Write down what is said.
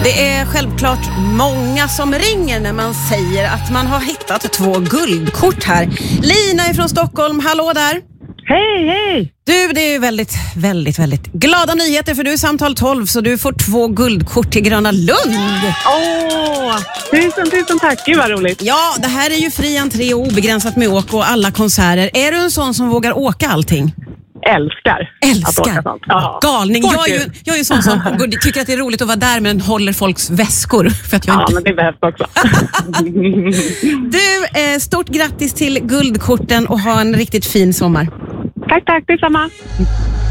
Det är självklart många som ringer när man säger att man har hittat 2 guldkort här. Lina är från Stockholm, hallå där. Hej, hej! Du, det är ju väldigt glada nyheter för du är samtal 12 så du får 2 guldkort till Gröna Lund. Tusen tack, gud vad roligt. Ja, det här är ju fri entré och obegränsat med åk och alla konserter. Är du en sån som vågar åka allting? Älskar att åka sånt. Ja. Galning. Jag är ju sån som tycker att det är roligt att vara där men håller folks väskor. För att jag inte... men det behövs också. Du, stort grattis till guldkorten och ha en riktigt fin sommar. Tack, detsamma.